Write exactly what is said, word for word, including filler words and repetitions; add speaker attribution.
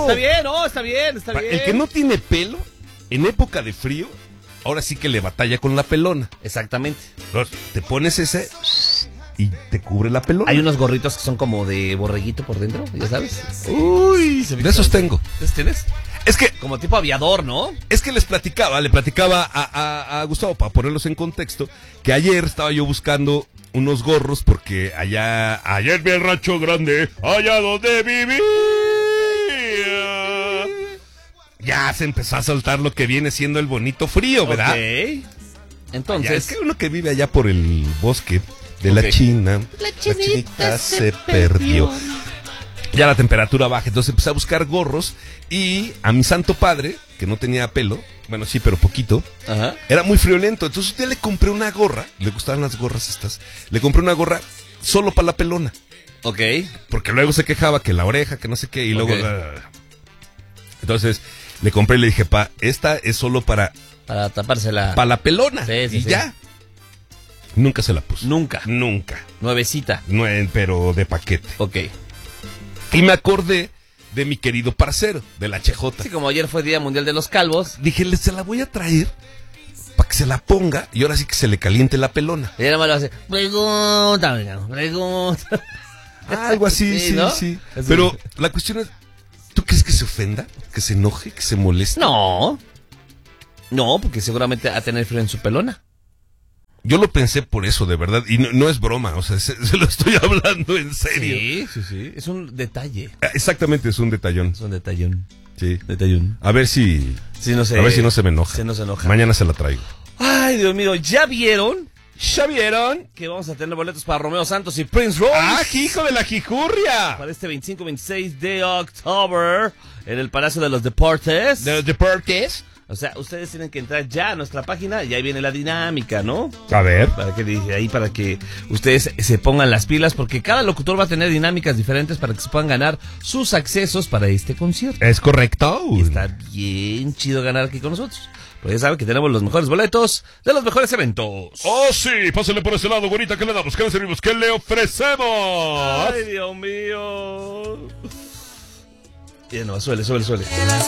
Speaker 1: Está bien, no, está bien, está bien.
Speaker 2: El que no tiene pelo, en época de frío, ahora sí que le batalla con la pelona.
Speaker 1: Exactamente.
Speaker 2: Entonces, te pones ese y te cubre la pelona.
Speaker 1: Hay unos gorritos que son como de borreguito por dentro, ya sabes.
Speaker 2: Uy, de esos tengo.
Speaker 1: ¿Esos tienes?
Speaker 2: Es que,
Speaker 1: como tipo aviador, ¿no?
Speaker 2: Es que les platicaba, le platicaba a, a, a Gustavo, para ponerlos en contexto, que ayer estaba yo buscando unos gorros porque allá, allá en mi rancho grande, allá donde vivía, ya se empezó a soltar lo que viene siendo el bonito frío, ¿verdad?
Speaker 1: Ok. Entonces,
Speaker 2: allá, es que uno que vive allá por el bosque de
Speaker 1: okay.
Speaker 2: la China,
Speaker 3: la chinita,
Speaker 2: la chinita
Speaker 3: se,
Speaker 2: se perdió. perdió. Ya la temperatura baja, entonces empecé a buscar gorros y a mi santo padre, que no tenía pelo, bueno sí, pero poquito,
Speaker 1: ajá,
Speaker 2: era muy friolento, entonces un día le compré una gorra, le gustaban las gorras estas, le compré una gorra solo para la pelona.
Speaker 1: Ok.
Speaker 2: Porque luego se quejaba que la oreja, que no sé qué, y luego...
Speaker 1: Okay.
Speaker 2: Entonces le compré y le dije, pa, esta es solo para...
Speaker 1: Para tapársela.
Speaker 2: Para la pelona,
Speaker 1: sí, sí,
Speaker 2: y
Speaker 1: sí.
Speaker 2: ya. Nunca se la puso.
Speaker 1: Nunca.
Speaker 2: Nunca.
Speaker 1: Nuevecita.
Speaker 2: Nue- pero de paquete.
Speaker 1: Ok.
Speaker 2: Y me acordé de mi querido parcero, de la H J.
Speaker 1: Sí, como ayer fue Día Mundial de los Calvos.
Speaker 2: Dije, le se la voy a traer para que se la ponga y ahora sí que se le caliente la pelona.
Speaker 1: Y nada más lo hace, pregunta, pregunta.
Speaker 2: Algo así,
Speaker 1: sí,
Speaker 2: sí,
Speaker 1: ¿no?
Speaker 2: sí.
Speaker 1: Así.
Speaker 2: Pero la cuestión es, ¿tú crees que se ofenda? ¿Que se enoje? ¿Que se moleste?
Speaker 1: No. No, porque seguramente va a tener frío en su pelona.
Speaker 2: Yo lo pensé por eso, de verdad, y no, no es broma, o sea, se, se lo estoy hablando en serio.
Speaker 1: Sí, sí, sí. Es un detalle.
Speaker 2: Exactamente, es un detallón.
Speaker 1: Es un detallón.
Speaker 2: Sí.
Speaker 1: Detallón.
Speaker 2: A ver si...
Speaker 1: Sí, no sé.
Speaker 2: A ver si no se me enoja.
Speaker 1: Si no se enoja.
Speaker 2: Mañana se la traigo.
Speaker 1: Ay, Dios mío, ¿ya vieron?
Speaker 2: ¿Ya vieron?
Speaker 1: Que vamos a tener boletos para Romeo Santos y Prince Royce.
Speaker 2: ¡Ah, hijo de la jijurria!
Speaker 1: Para este veinticinco veintiséis de octubre en el Palacio de los Deportes.
Speaker 2: ¿De los deportes?
Speaker 1: O sea, ustedes tienen que entrar ya a nuestra página y ahí viene la dinámica, ¿no?
Speaker 2: A ver.
Speaker 1: Para que dice ahí para que ustedes se pongan las pilas, porque cada locutor va a tener dinámicas diferentes para que se puedan ganar sus accesos para este concierto.
Speaker 2: Es correcto.
Speaker 1: Y está bien chido ganar aquí con nosotros. Pues ya saben que tenemos los mejores boletos de los mejores eventos.
Speaker 2: Oh, sí, pásale por ese lado, bonita. ¿Qué le damos? ¿Qué le servimos? ¿Qué le ofrecemos?
Speaker 1: Ay, Dios mío. Y no, suele, suele, suele.